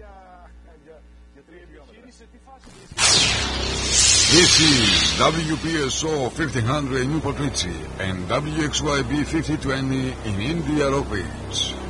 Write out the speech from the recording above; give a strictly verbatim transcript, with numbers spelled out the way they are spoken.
για, για, για τρία χιλιόμετρα. Τι φάση This is W P S O fifteen hundred in Newport Richie and W X Y B fifty twenty in India Rock Ridge.